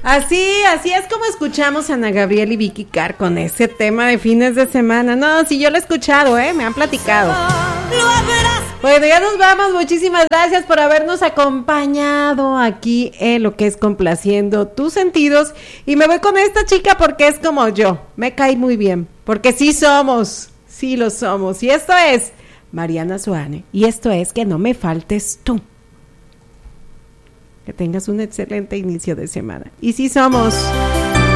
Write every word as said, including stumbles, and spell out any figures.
Así, así es como escuchamos a Ana Gabriel y Vicky Carr con ese tema de fines de semana. No, sí, yo lo he escuchado, ¿eh? Me han platicado. Bueno, ya nos vamos. Muchísimas gracias por habernos acompañado aquí en lo que es Complaciendo Tus Sentidos. Y me voy con esta chica porque es como yo. Me cae muy bien. Porque sí somos, sí lo somos. Y esto es Mariana Suárez. Y esto es Que No Me Faltes Tú. Que tengas un excelente inicio de semana. Y sí somos.